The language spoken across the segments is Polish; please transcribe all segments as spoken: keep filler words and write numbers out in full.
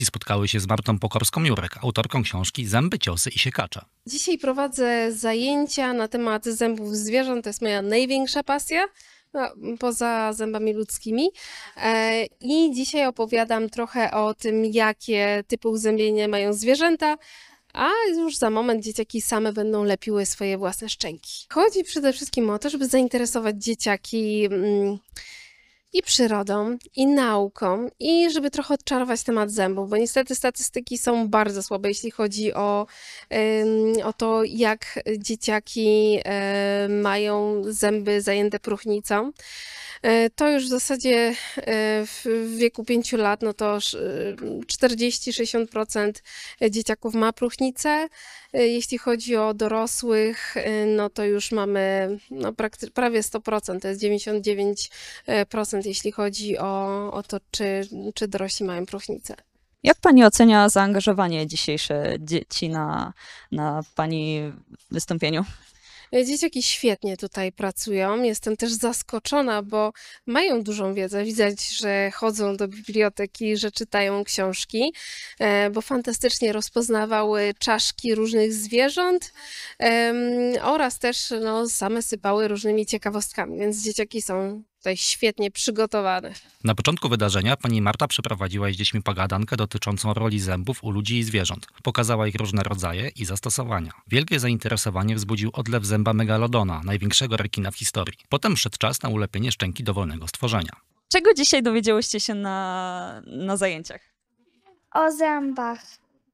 I spotkały się z Martą Pokorską-Jurek, autorką książki Zęby, ciosy i siekacze. Dzisiaj prowadzę zajęcia na temat zębów zwierząt. To jest moja największa pasja, no, poza zębami ludzkimi. E, I dzisiaj opowiadam trochę o tym, jakie typy uzębienia mają zwierzęta, a już za moment dzieciaki same będą lepiły swoje własne szczęki. Chodzi przede wszystkim o to, żeby zainteresować dzieciaki mm, i przyrodą, i nauką, i żeby trochę odczarować temat zębów, bo niestety statystyki są bardzo słabe, jeśli chodzi o, ym, o to, jak dzieciaki y, mają zęby zajęte próchnicą. Y, to już w zasadzie y, w wieku pięciu lat, no to czterdzieści do sześćdziesięciu procent dzieciaków ma próchnicę. Y, jeśli chodzi o dorosłych, y, no to już mamy no, prawie sto procent, to jest dziewięćdziesiąt dziewięć procent. Jeśli chodzi o, o to, czy, czy dorośli mają próchnicę. Jak pani ocenia zaangażowanie dzisiejsze dzieci na, na pani wystąpieniu? Dzieciaki świetnie tutaj pracują. Jestem też zaskoczona, bo mają dużą wiedzę. Widać, że chodzą do biblioteki, że czytają książki, bo fantastycznie rozpoznawały czaszki różnych zwierząt oraz też no, same sypały różnymi ciekawostkami, więc dzieciaki są tutaj świetnie przygotowane. Na początku wydarzenia pani Marta przeprowadziła z dziećmi pogadankę dotyczącą roli zębów u ludzi i zwierząt. Pokazała ich różne rodzaje i zastosowania. Wielkie zainteresowanie wzbudził odlew zęba megalodona, największego rekina w historii. Potem przyszedł czas na ulepienie szczęki dowolnego stworzenia. Czego dzisiaj dowiedziałyście się na, na zajęciach? O zębach.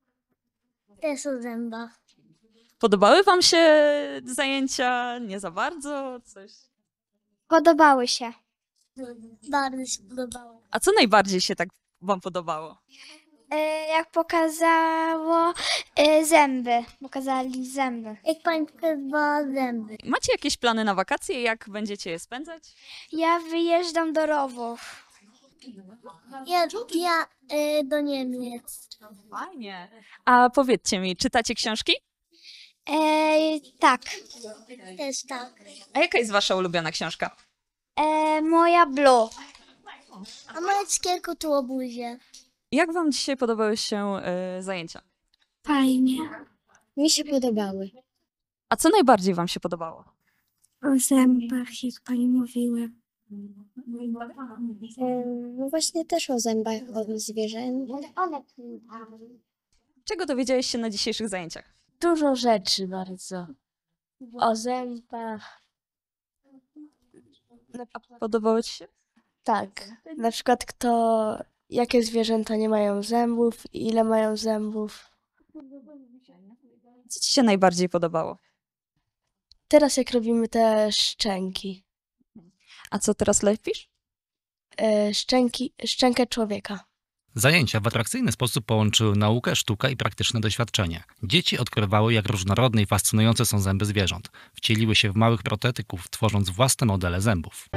Też o zębach. Podobały wam się zajęcia? Nie za bardzo? Coś? Podobały się. Bardzo się podobało. A co najbardziej się tak wam podobało? E, jak pokazało e, zęby. Pokazali zęby. Jak pani pokazała zęby. Macie jakieś plany na wakacje? Jak będziecie je spędzać? Ja wyjeżdżam do Rowów. Ja, ja e, do Niemiec. Fajnie. A powiedzcie mi, czytacie książki? E, tak. Też tak. A jaka jest wasza ulubiona książka? E, moja Blue. A moja cukierku tu obuzie. Jak wam dzisiaj podobały się y, zajęcia? Fajnie. Mi się podobały. A co najbardziej wam się podobało? O zębach, jak pani mówiła. No właśnie też o zębach od zwierząt. Czego dowiedziałeś się na dzisiejszych zajęciach? Dużo rzeczy bardzo. O zębach. A podobało ci się? Tak. Na przykład kto, jakie zwierzęta nie mają zębów i ile mają zębów. Co ci się najbardziej podobało? Teraz jak robimy te szczęki. A co teraz lepisz? E, szczęki, szczękę człowieka. Zajęcia w atrakcyjny sposób połączyły naukę, sztukę i praktyczne doświadczenie. Dzieci odkrywały, jak różnorodne i fascynujące są zęby zwierząt. Wcieliły się w małych protetyków, tworząc własne modele zębów.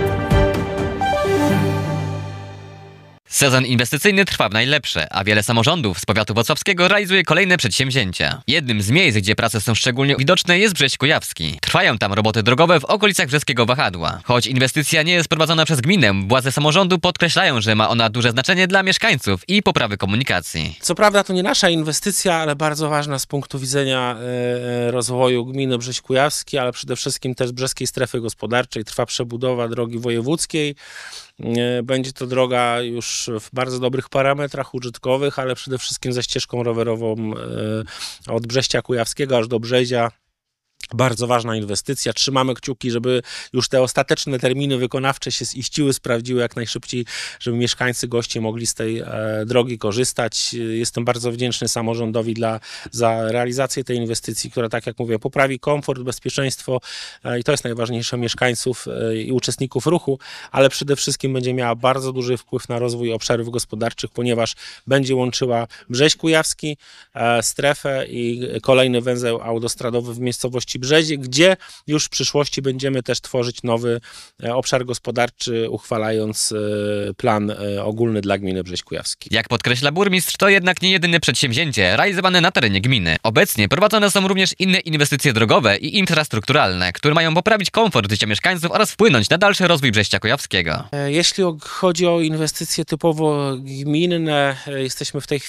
Sezon inwestycyjny trwa w najlepsze, a wiele samorządów z powiatu wrocławskiego realizuje kolejne przedsięwzięcia. Jednym z miejsc, gdzie prace są szczególnie widoczne, jest Brześć Kujawski. Trwają tam roboty drogowe w okolicach Brzeskiego Wahadła. Choć inwestycja nie jest prowadzona przez gminę, władze samorządu podkreślają, że ma ona duże znaczenie dla mieszkańców i poprawy komunikacji. Co prawda to nie nasza inwestycja, ale bardzo ważna z punktu widzenia e, rozwoju gminy Brześć Kujawski, ale przede wszystkim też Brzeskiej Strefy Gospodarczej. Trwa przebudowa drogi wojewódzkiej. E, będzie to droga już w bardzo dobrych parametrach użytkowych, ale przede wszystkim ze ścieżką rowerową e, od Brześcia Kujawskiego aż do Brzezia. Bardzo ważna inwestycja. Trzymamy kciuki, żeby już te ostateczne terminy wykonawcze się ziściły, sprawdziły jak najszybciej, żeby mieszkańcy, goście mogli z tej e, drogi korzystać. Jestem bardzo wdzięczny samorządowi dla, za realizację tej inwestycji, która, tak jak mówię, poprawi komfort, bezpieczeństwo e, i to jest najważniejsze mieszkańców e, i uczestników ruchu, ale przede wszystkim będzie miała bardzo duży wpływ na rozwój obszarów gospodarczych, ponieważ będzie łączyła Brześć Kujawski, e, strefę i kolejny węzeł autostradowy w miejscowości Brzezie, gdzie już w przyszłości będziemy też tworzyć nowy e, obszar gospodarczy, uchwalając e, plan e, ogólny dla gminy Brześć Kujawski. Jak podkreśla burmistrz, to jednak nie jedyne przedsięwzięcie realizowane na terenie gminy. Obecnie prowadzone są również inne inwestycje drogowe i infrastrukturalne, które mają poprawić komfort życia mieszkańców oraz wpłynąć na dalszy rozwój Brześcia Kujawskiego. E, Jeśli o- chodzi o inwestycje typowo gminne, e, jesteśmy w tej